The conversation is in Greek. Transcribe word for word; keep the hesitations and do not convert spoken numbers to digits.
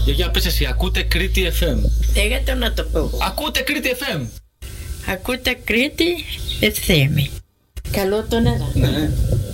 Για πες εσύ, ακούτε Κρήτη εφ εμ. Δεν το να το πω. Ακούτε Κρήτη εφ εμ. Ακούτε Κρήτη εφ εμ. Καλό τον ένα. Ναι.